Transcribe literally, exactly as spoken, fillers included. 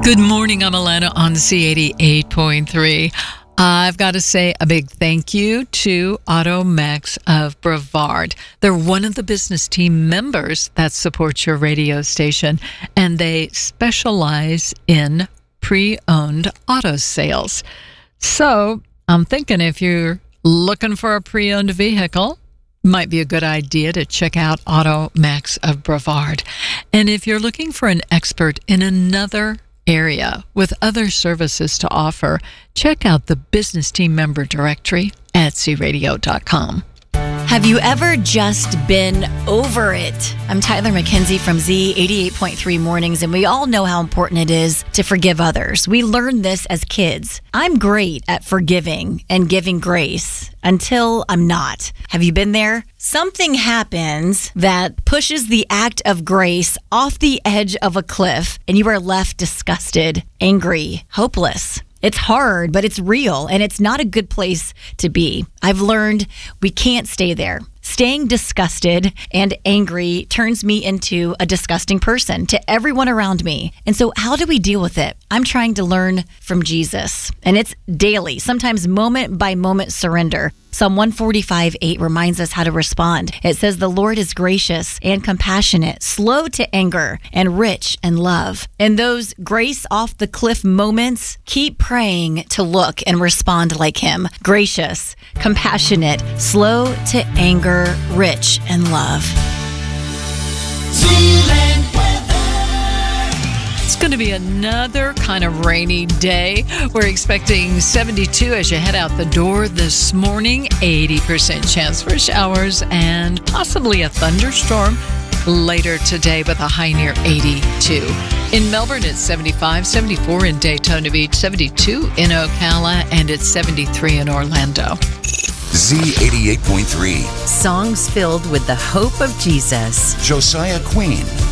Good morning, I'm Alana on C eighty-eight point three. I've got to say a big thank you to AutoMax of Brevard. They're one of the business team members that supports your radio station, and they specialize in pre-owned auto sales. So I'm thinking if you're looking for a pre-owned vehicle, might be a good idea to check out AutoMax of Brevard. And if you're looking for an expert in another area with other services to offer, check out the business team member directory at c radio dot com. Have you ever just been over it? I'm Tyler McKenzie from Z eighty-eight point three Mornings, and we all know how important it is to forgive others. We learned this as kids. I'm great at forgiving and giving grace until I'm not. Have you been there? Something happens that pushes the act of grace off the edge of a cliff, and you are left disgusted, angry, hopeless. It's hard, but it's real, and it's not a good place to be. I've learned we can't stay there. Staying disgusted and angry turns me into a disgusting person to everyone around me. And so how do we deal with it? I'm trying to learn from Jesus, and it's daily, sometimes moment by moment surrender. Psalm one forty-five eight reminds us how to respond. It says, "The Lord is gracious and compassionate, slow to anger, and rich in love." In those grace off the cliff moments, keep praying to look and respond like him. Gracious, compassionate, slow to anger, rich in love. It's going to be another kind of rainy day. We're expecting seventy-two as you head out the door this morning. eighty percent chance for showers and possibly a thunderstorm later today with a high near eighty-two. In Melbourne, it's seventy-five, seventy-four in Daytona Beach, seventy-two in Ocala, and it's seventy-three in Orlando. Z eighty-eight point three. Songs filled with the hope of Jesus. Josiah Queen.